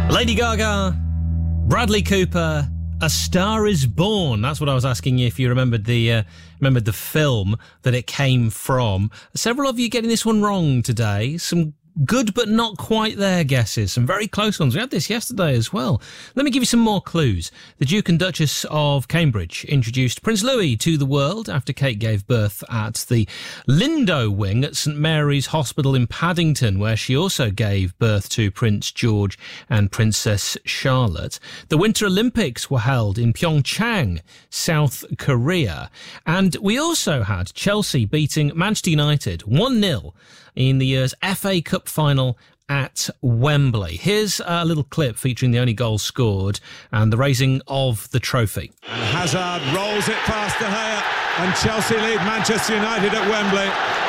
Lady Gaga, Bradley Cooper, A Star Is Born. That's what I was asking you if you remembered the film that it came from. Several of you getting this one wrong today. Some good but not quite there guesses. Some very close ones. We had this yesterday as well. Let me give you some more clues. The Duke and Duchess of Cambridge introduced Prince Louis to the world after Kate gave birth at the Lindo wing at St Mary's Hospital in Paddington, where she also gave birth to Prince George and Princess Charlotte. The Winter Olympics were held in Pyeongchang, South Korea. And we also had Chelsea beating Manchester United 1-0 in the year's FA Cup final at Wembley. Here's a little clip featuring the only goal scored and the raising of the trophy. And Hazard rolls it past De Gea, and Chelsea lead Manchester United at Wembley.